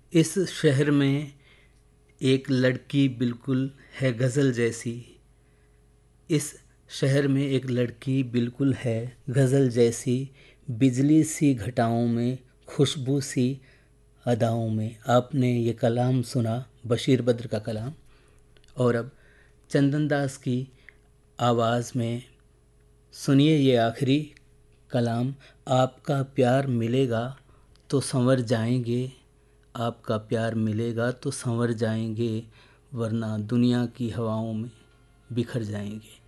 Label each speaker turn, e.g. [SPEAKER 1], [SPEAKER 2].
[SPEAKER 1] इस शहर में एक लड़की बिल्कुल है गज़ल जैसी। इस शहर में एक लड़की बिल्कुल है गज़ल जैसी, बिजली सी घटाओं में, खुशबू सी अदाओं में। आपने ये कलाम सुना, बशीर बद्र का कलाम। और अब चंदन दास की आवाज़ में सुनिए ये आखिरी कलाम। आपका प्यार मिलेगा तो संवर जाएंगे, आपका प्यार मिलेगा तो संवर जाएंगे, वरना दुनिया की हवाओं में बिखर जाएंगे।